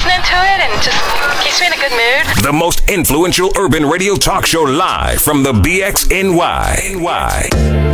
listening to it and just keeps me in a good mood. The most influential urban radio talk show live from the BXNY.